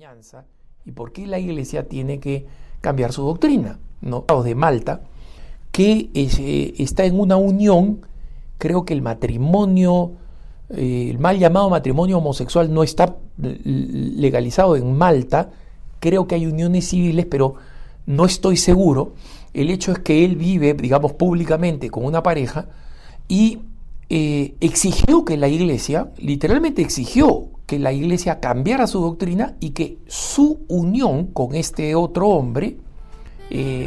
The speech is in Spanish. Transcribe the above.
enseñanza y por qué la Iglesia tiene que cambiar su doctrina, ¿no? De Malta, que está en una unión. Creo que el matrimonio, el mal llamado matrimonio homosexual no está legalizado en Malta. Creo que hay uniones civiles, pero no estoy seguro. El hecho es que él vive, digamos, públicamente con una pareja y exigió que la Iglesia, literalmente exigió que la Iglesia cambiara su doctrina y que su unión con este otro hombre